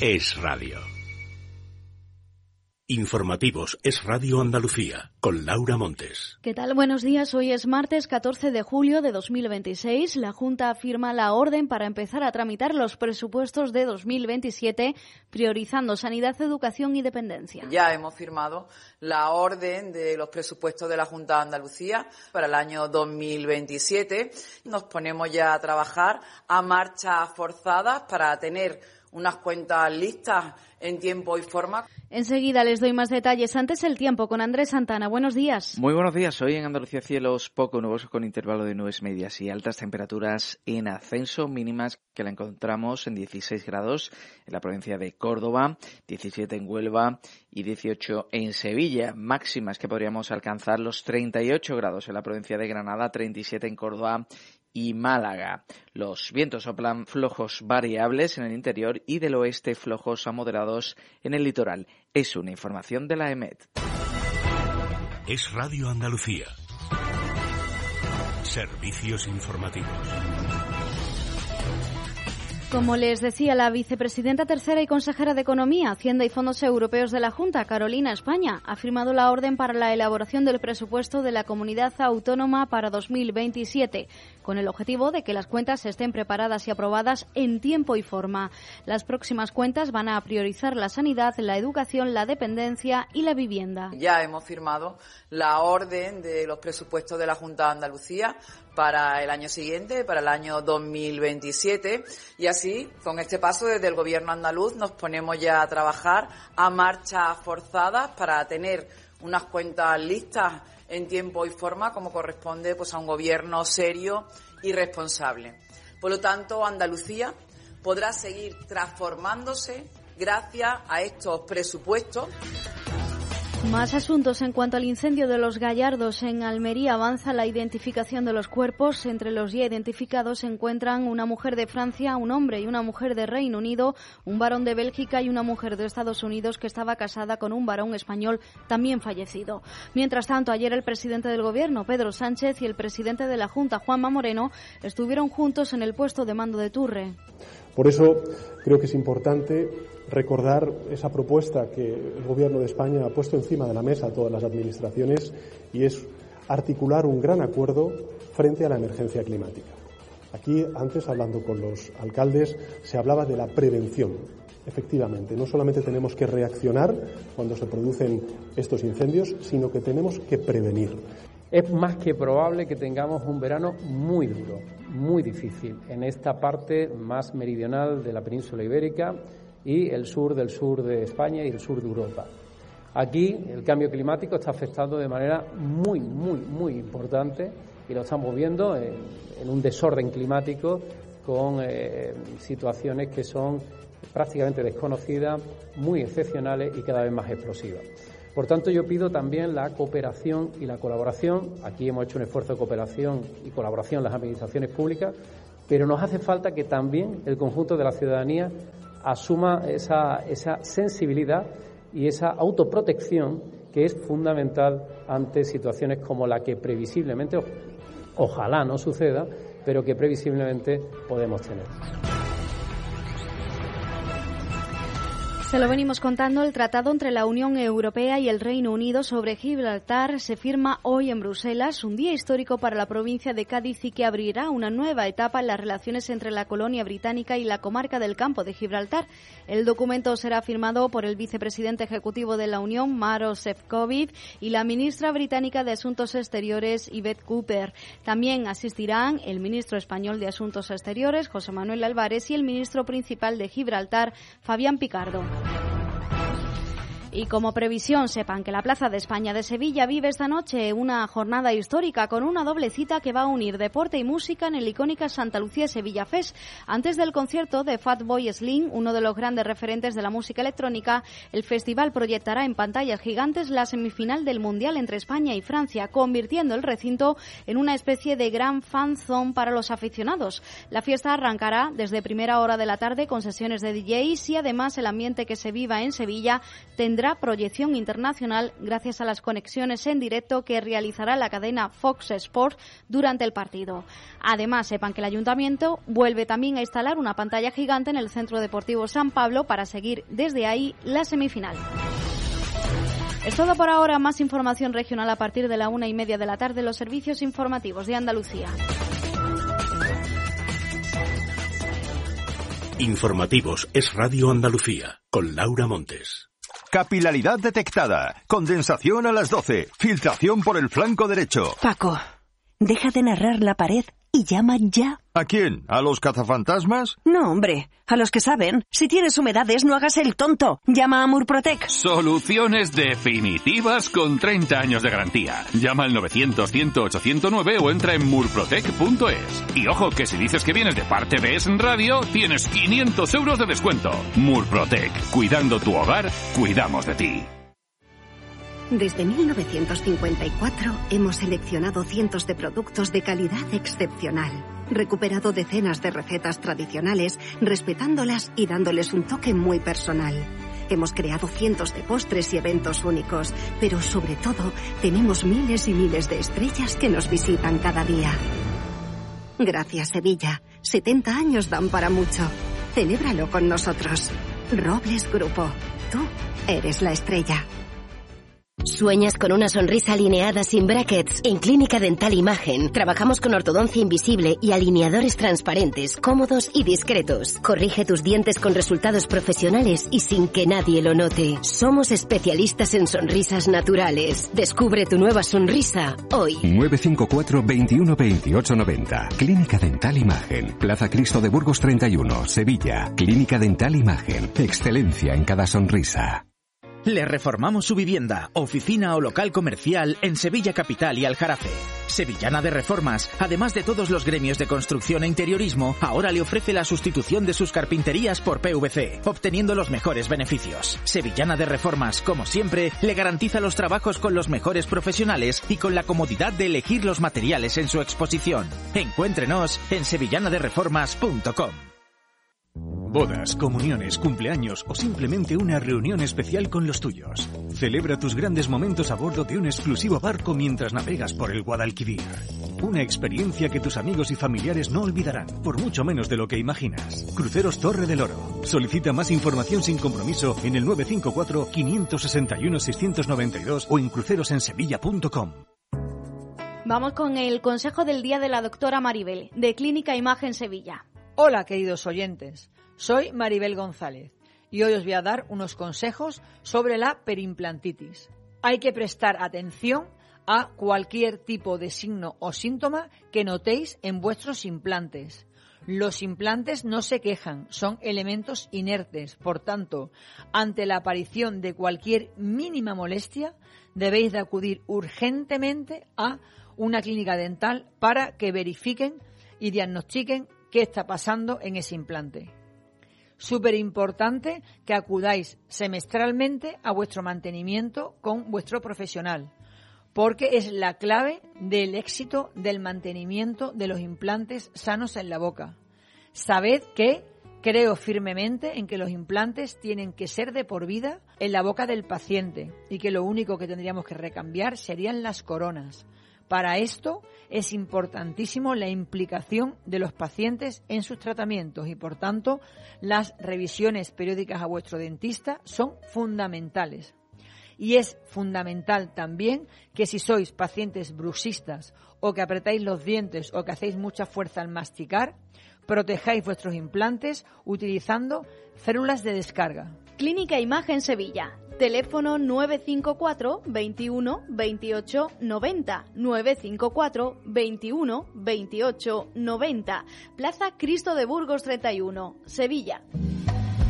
Es Radio. Informativos Es Radio Andalucía, con Laura Montes. ¿Qué tal? Buenos días. Hoy es martes 14 de julio de 2026. La Junta firma la orden para empezar a tramitar los presupuestos de 2027, priorizando sanidad, educación y dependencia. Ya hemos firmado la orden de los presupuestos de la Junta de Andalucía para el año 2027. Nos ponemos ya a trabajar a marchas forzadas para tener unas cuentas listas en tiempo y forma. Enseguida les doy más detalles. Antes el tiempo con Andrés Santana. Buenos días. Muy buenos días. Hoy en Andalucía cielos poco nubosos con intervalo de nubes medias y altas temperaturas en ascenso, mínimas que la encontramos en 16 grados en la provincia de Córdoba, 17 en Huelva y 18 en Sevilla. Máximas que podríamos alcanzar los 38 grados en la provincia de Granada, 37 en Córdoba y Málaga. Los vientos soplan flojos variables en el interior y del oeste flojos a moderados en el litoral. Es una información de la EMET. Es Radio Andalucía. Servicios informativos. Como les decía, la vicepresidenta tercera y consejera de Economía, Hacienda y Fondos Europeos de la Junta, Carolina España, ha firmado la orden para la elaboración del presupuesto de la Comunidad Autónoma para 2027, con el objetivo de que las cuentas estén preparadas y aprobadas en tiempo y forma. Las próximas cuentas van a priorizar la sanidad, la educación, la dependencia y la vivienda. Ya hemos firmado la orden de los presupuestos de la Junta de Andalucía para el año siguiente, para el año 2027, y así, con este paso desde el Gobierno andaluz, nos ponemos ya a trabajar a marchas forzadas para tener unas cuentas listas en tiempo y forma, como corresponde pues a un gobierno serio y responsable. Por lo tanto, Andalucía podrá seguir transformándose gracias a estos presupuestos. Más asuntos. En cuanto al incendio de Los Gallardos en Almería, avanza la identificación de los cuerpos. Entre los ya identificados se encuentran una mujer de Francia, un hombre y una mujer de Reino Unido, un varón de Bélgica y una mujer de Estados Unidos que estaba casada con un varón español también fallecido. Mientras tanto, ayer el presidente del Gobierno, Pedro Sánchez, y el presidente de la Junta, Juanma Moreno, estuvieron juntos en el puesto de mando de Turre. Por eso creo que es importante recordar esa propuesta que el Gobierno de España ha puesto encima de la mesa a todas las administraciones, y es articular un gran acuerdo frente a la emergencia climática. Aquí, antes, hablando con los alcaldes, se hablaba de la prevención. Efectivamente, no solamente tenemos que reaccionar cuando se producen estos incendios, sino que tenemos que prevenir. Es más que probable que tengamos un verano muy duro, muy difícil, en esta parte más meridional de la península ibérica y el sur de España y el sur de Europa. Aquí el cambio climático está afectando de manera muy importante, y lo estamos viendo en un desorden climático con situaciones que son prácticamente desconocidas, muy excepcionales y cada vez más explosivas. Por tanto, yo pido también la cooperación y la colaboración. Aquí hemos hecho un esfuerzo de cooperación y colaboración las administraciones públicas, pero nos hace falta que también el conjunto de la ciudadanía asuma esa sensibilidad y esa autoprotección que es fundamental ante situaciones como la que previsiblemente, ojalá no suceda, pero que previsiblemente podemos tener. Se lo venimos contando, el tratado entre la Unión Europea y el Reino Unido sobre Gibraltar se firma hoy en Bruselas, un día histórico para la provincia de Cádiz y que abrirá una nueva etapa en las relaciones entre la colonia británica y la comarca del Campo de Gibraltar. El documento será firmado por el vicepresidente ejecutivo de la Unión, Maroš Šefčovič, y la ministra británica de Asuntos Exteriores, Yvette Cooper. También asistirán el ministro español de Asuntos Exteriores, José Manuel Álvarez, y el ministro principal de Gibraltar, Fabián Picardo. Y como previsión, sepan que la Plaza de España de Sevilla vive esta noche una jornada histórica con una doble cita que va a unir deporte y música en el icónica Santa Lucía Sevilla Fest. Antes del concierto de Fatboy Slim, uno de los grandes referentes de la música electrónica, el festival proyectará en pantallas gigantes la semifinal del Mundial entre España y Francia, convirtiendo el recinto en una especie de gran fan zone para los aficionados. La fiesta arrancará desde primera hora de la tarde con sesiones de DJs y además el ambiente que se viva en Sevilla tendrá tendrá proyección internacional gracias a las conexiones en directo que realizará la cadena Fox Sports durante el partido. Además, sepan que el Ayuntamiento vuelve también a instalar una pantalla gigante en el Centro Deportivo San Pablo para seguir desde ahí la semifinal. Es todo por ahora. Más información regional a partir de la 1:30 de la tarde en los servicios informativos de Andalucía. Informativos Es Radio Andalucía, con Laura Montes. Capilaridad detectada. Condensación a las 12. Filtración por el flanco derecho. Paco, deja de narrar la pared y llama ya. ¿A quién? ¿A los cazafantasmas? No, hombre, a los que saben. Si tienes humedades, no hagas el tonto. Llama a Murprotec. Soluciones definitivas con 30 años de garantía. Llama al 900-100-809 o entra en murprotec.es. Y ojo, que si dices que vienes de parte de Es Radio, tienes 500 euros de descuento. Murprotec. Cuidando tu hogar, cuidamos de ti. Desde 1954 hemos seleccionado cientos de productos de calidad excepcional, recuperado decenas de recetas tradicionales, respetándolas y dándoles un toque muy personal. Hemos creado cientos de postres y eventos únicos, pero sobre todo tenemos miles y miles de estrellas que nos visitan cada día. Gracias, Sevilla. 70 años dan para mucho. Celébralo con nosotros. Robles Grupo. Tú eres la estrella. ¿Sueñas con una sonrisa alineada sin brackets? En Clínica Dental Imagen trabajamos con ortodoncia invisible y alineadores transparentes, cómodos y discretos. Corrige tus dientes con resultados profesionales y sin que nadie lo note. Somos especialistas en sonrisas naturales. Descubre tu nueva sonrisa hoy. 954 21 28 90. Clínica Dental Imagen. Plaza Cristo de Burgos 31, Sevilla. Clínica Dental Imagen. Excelencia en cada sonrisa. Le reformamos su vivienda, oficina o local comercial en Sevilla Capital y Aljarafe. Sevillana de Reformas, además de todos los gremios de construcción e interiorismo, ahora le ofrece la sustitución de sus carpinterías por PVC, obteniendo los mejores beneficios. Sevillana de Reformas, como siempre, le garantiza los trabajos con los mejores profesionales y con la comodidad de elegir los materiales en su exposición. Encuéntrenos en sevillanadereformas.com. Bodas, comuniones, cumpleaños o simplemente una reunión especial con los tuyos. Celebra tus grandes momentos a bordo de un exclusivo barco mientras navegas por el Guadalquivir. Una experiencia que tus amigos y familiares no olvidarán, por mucho menos de lo que imaginas. Cruceros Torre del Oro. Solicita más información sin compromiso en el 954 561 692 o en crucerosensevilla.com. Vamos con el consejo del día de la doctora Maribel, de Clínica Imagen Sevilla. Hola, queridos oyentes. Soy Maribel González y hoy os voy a dar unos consejos sobre la perimplantitis. Hay que prestar atención a cualquier tipo de signo o síntoma que notéis en vuestros implantes. Los implantes no se quejan, son elementos inertes. Por tanto, ante la aparición de cualquier mínima molestia, debéis de acudir urgentemente a una clínica dental para que verifiquen y diagnostiquen qué está pasando en ese implante. Súper importante que acudáis semestralmente a vuestro mantenimiento con vuestro profesional, porque es la clave del éxito del mantenimiento de los implantes sanos en la boca. Sabed que creo firmemente en que los implantes tienen que ser de por vida en la boca del paciente y que lo único que tendríamos que recambiar serían las coronas. Para esto es importantísimo la implicación de los pacientes en sus tratamientos y, por tanto, las revisiones periódicas a vuestro dentista son fundamentales. Y es fundamental también que si sois pacientes bruxistas o que apretáis los dientes o que hacéis mucha fuerza al masticar, protejáis vuestros implantes utilizando células de descarga. Clínica Imagen Sevilla. Teléfono 954 21 28 90. 954 21 28 90. Plaza Cristo de Burgos 31, Sevilla.